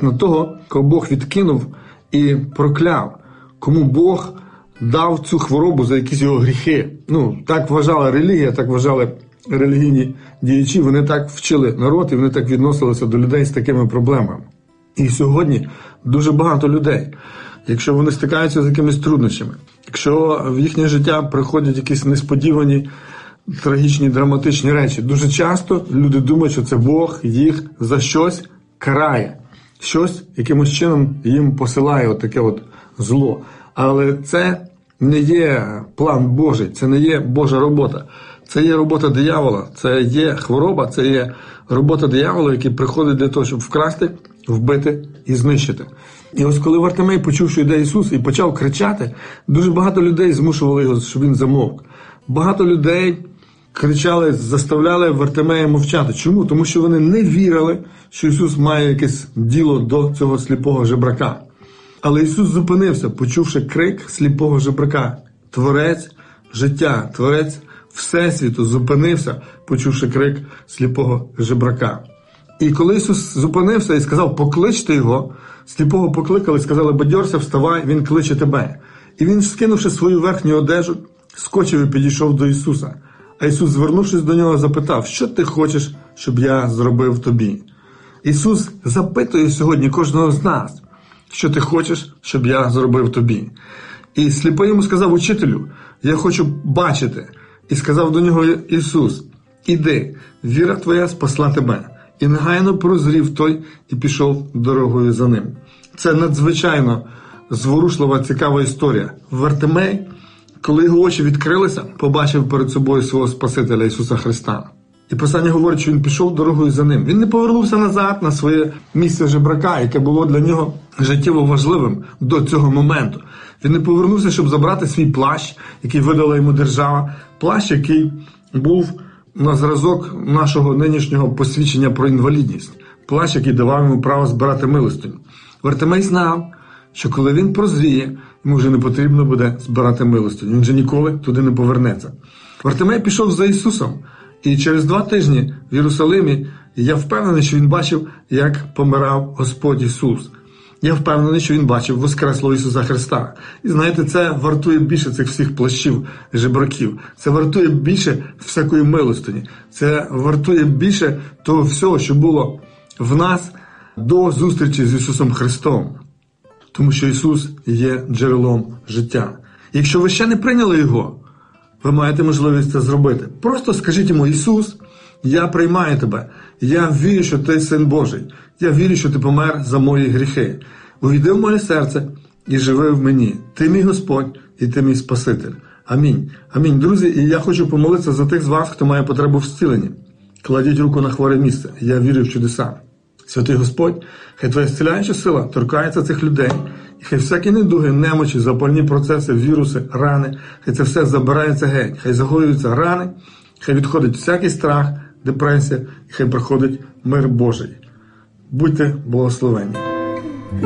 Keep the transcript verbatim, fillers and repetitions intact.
як на того, кого Бог відкинув і прокляв, кому Бог дав цю хворобу за якісь його гріхи. Ну, так вважала релігія, так вважали релігійні діячі, вони так вчили народ і вони так відносилися до людей з такими проблемами. І сьогодні дуже багато людей, якщо вони стикаються з якимись труднощами, якщо в їхнє життя приходять якісь несподівані, трагічні, драматичні речі, дуже часто люди думають, що це Бог їх за щось карає, щось якимось чином їм посилає от таке от зло. Але це не є план Божий, це не є Божа робота. Це є робота диявола, це є хвороба, це є робота диявола, який приходить для того, щоб вкрасти, вбити і знищити. І ось коли Вартимей почув, що йде Ісус, і почав кричати, дуже багато людей змушували його, щоб він замовк. Багато людей кричали, заставляли Вартимея мовчати. Чому? Тому що вони не вірили, що Ісус має якесь діло до цього сліпого жебрака. Але Ісус зупинився, почувши крик сліпого жебрака. Творець життя, Творець Всесвіту зупинився, почувши крик сліпого жебрака. І коли Ісус зупинився і сказав, покличте його, сліпого покликали, сказали, бадьорся, вставай, він кличе тебе. І він, скинувши свою верхню одежу, скочив і підійшов до Ісуса. А Ісус, звернувшись до нього, запитав, що ти хочеш, щоб я зробив тобі? Ісус запитує сьогодні кожного з нас, що ти хочеш, щоб я зробив тобі? І сліпий йому сказав, учителю, я хочу бачити. І сказав до нього Ісус, іди, віра твоя спасла тебе. І негайно прозрів той і пішов дорогою за ним. Це надзвичайно зворушлива, цікава історія. Вартимей, коли його очі відкрилися, побачив перед собою свого Спасителя Ісуса Христа. І Писання говорить, що він пішов дорогою за ним. Він не повернувся назад на своє місце жебрака, яке було для нього життєво важливим до цього моменту. Він не повернувся, щоб забрати свій плащ, який видала йому держава. Плащ, який був на зразок нашого нинішнього посвідчення про інвалідність. Плащ, який давав йому право збирати милостиню. Вартимей знав, що коли він прозріє, йому вже не потрібно буде збирати милостиню. Він вже ніколи туди не повернеться. Вартимей пішов за Ісусом. І через два тижні в Єрусалимі я впевнений, що він бачив, як помирав Господь Ісус. Я впевнений, що він бачив воскреслого Ісуса Христа. І знаєте, це вартує більше цих всіх плащів жебраків. Це вартує більше всякої милостині. Це вартує більше того всього, що було в нас до зустрічі з Ісусом Христом. Тому що Ісус є джерелом життя. Якщо ви ще не прийняли Його, ви маєте можливість це зробити. Просто скажіть йому, Ісус, я приймаю тебе. Я вірю, що ти Син Божий. Я вірю, що ти помер за мої гріхи. Увійди в моє серце і живи в мені. Ти мій Господь і ти мій Спаситель. Амінь. Амінь. Друзі, і я хочу помолитися за тих з вас, хто має потребу в зціленні. Кладіть руку на хворе місце. Я вірю в чудеса. Святий Господь, хай твоя зціляюча сила торкається цих людей. І хай всякі недуги, немочі, запальні процеси, віруси, рани, хай це все забирається геть. Хай загоюються рани, хай відходить всякий страх, депресія, і хай приходить мир Божий. Будьте благословені.